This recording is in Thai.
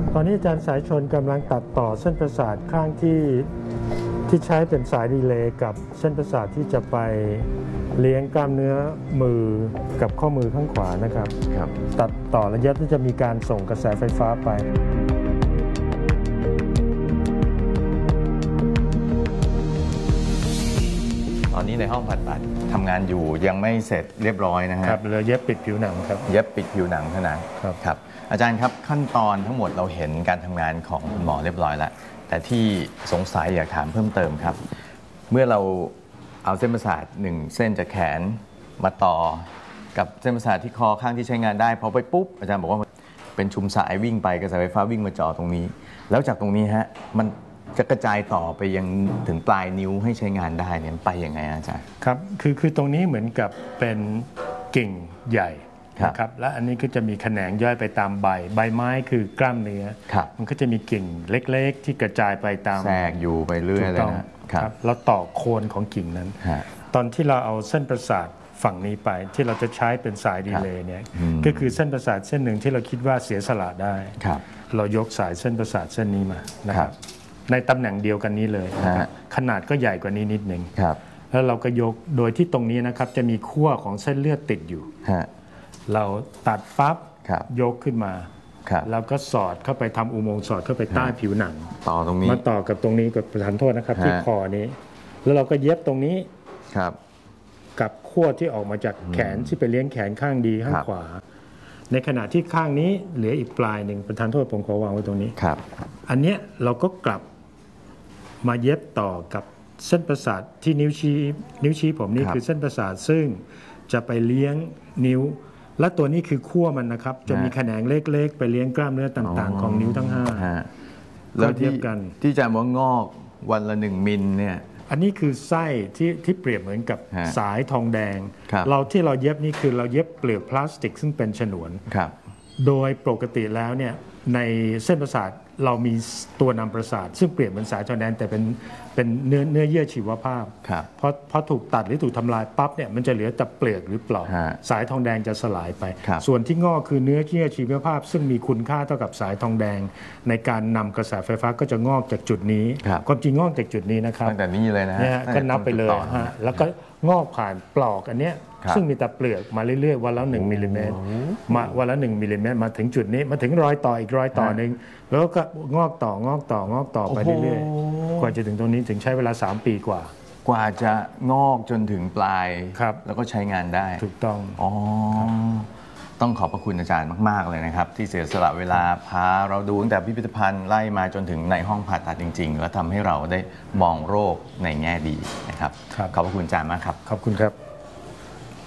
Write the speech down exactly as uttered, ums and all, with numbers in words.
ตอนนี้อาจารย์สายชนกำลังตัดต่อเส้นประสาทข้างที่ที่ใช้เป็นสายรีเลย์กับเส้นประสาทที่จะไปเลี้ยงกล้ามเนื้อมือกับข้อมือข้างขวานะครับครับตัดต่อระยะที่จะมีการส่งกระแสไฟฟ้าไปตอนนี้ในห้องผ่าตัดทำงานอยู่ยังไม่เสร็จเรียบร้อยนะฮะครับเราเย็บปิดผิวหนังครับเย็บปิดผิวหนังเท่านั้นครับครับอาจารย์ครับขั้นตอนทั้งหมดเราเห็นการทำงานของคุณหมอเรียบร้อยแล้วแต่ที่สงสัยอยากถามเพิ่มเติมครับเมื่อเราเอาเส้นประสาทหนึ่งเส้นจากแขนมาต่อกับเส้นประสาทที่คอข้างที่ใช้งานได้พอไปปุ๊บอาจารย์บอกว่าเป็นชุมสายวิ่งไปกระแสไฟฟ้าวิ่งมาจ่อตรงนี้แล้วจากตรงนี้ฮะมันจะกระจายต่อไปยังถึงปลายนิ้วให้ใช้งานได้เนี่ยไปยังไงอาจารย์ครับคือคือตรงนี้เหมือนกับเป็นกิ่งใหญ่นะครับและอันนี้ก็จะมีแขนงย่อยไปตามใบใบไม้คือกล้ามเนื้อมันก็จะมีกิ่งเล็กๆที่กระจายไปตามแทรกอยู่ไปเรื่อยเลยนะครับเราต่อโคนของกิ่งนั้นตอนที่เราเอาเส้นประสาทฝั่งนี้ไปที่เราจะใช้เป็นสายรีเลย์เนี่ยก็คือเส้นประสาทเส้นหนึ่งที่เราคิดว่าเสียสละได้เรายกสายเส้นประสาทเส้นนี้มานะครับในตำแหน่งเดียวกันนี้เลยขนาดก็ใหญ่กว่านี้นิดนึงแล้วเราก็ยกโดยที่ตรงนี้นะครับจะมีขั้วของเส้นเลือดติดอยู่เราตัดปั๊บยกขึ้นมาแล้วก็สอดเข้าไปทำอุโมงค์สอดเข้าไปใต้ผิวหนังต่อตรงนี้มาต่อกับตรงนี้กับประธานโทษนะครับที่คอนี้แล้วเราก็เย็บตรงนี้กับขั้วที่ออกมาจากแขนที่ไปเลี้ยงแขนข้างดีข้างขวาในขณะที่ข้างนี้เหลืออีกปลายหนึ่งประธานโทษผมขอวางไว้ตรงนี้อันเนี้ยเราก็กลับมาเย็บต่อกับเส้นประสาทที่นิ้วชี้นิ้วชี้ผมนี่คือเส้นประสาทซึ่งจะไปเลี้ยงนิ้วและตัวนี้คือขั้วมันนะครับจะมีแขนงเล็กๆไปเลี้ยงกล้ามเนื้อต่างๆของนิ้วทั้งห้าแล้วที่ที่จะว่างอกวันละหนึ่งมิลเนี่ยอันนี้คือไส้ที่ที่เปรียบเหมือนกับสายทองแดงเราที่เราเย็บนี่คือเราเย็บเปลือกพลาสติกซึ่งเป็นฉนวนโดยปกติแล้วเนี่ยในเส้นประสาทเรามีตัวนำประสาทซึ่งเปรียบเหมือนสายทองแดงแต่เป็นเป็นเนื้อเนื้อเยื่อชีวภาพเพราะเพราะถูกตัดหรือถูกทำลายปั๊บเนี่ยมันจะเหลือแต่เปลือกหรือเปล่าสายทองแดงจะสลายไปส่วนที่งอกคือเนื้อเยื่อชีวภาพซึ่งมีคุณค่าเท่ากับสายทองแดงในการนำกระแสไฟฟ้าก็จะงอกจากจุดนี้ความจริงงอกจากจุดนี้นะครับตั้งแต่นี้เลยนะฮะก็นับไปเลยฮะแล้วก็งอกผ่านปลอกอันเนี้ยซึ่งมีแต่เปลือกมาเรื่อยๆวันละหนึ่งมิลลิเมตรมาวันละหนึ่งมิลลิเมตรมาถึงจุดนี้มาถึงรอยต่ออีกรอยต่อหนึ่งแล้วก็งอกต่องอกต่องอกต่อไปเรื่อยๆกว่าจะถึงตรงนี้ถึงใช้เวลาสามปีกว่ากว่าจะงอกจนถึงปลายแล้วก็ใช้งานได้ถูกต้องอ๋อต้องขอบพระคุณอาจารย์มากๆเลยนะครับที่เสียสละเวลาพาเราดูตั้งแต่พิพิธภัณฑ์ไล่มาจนถึงในห้องผ่าตัดจริงๆแล้วทำให้เราได้มองโรคในแง่ดีนะครับขอบพระคุณอาจารย์มากครับขอบคุณครับ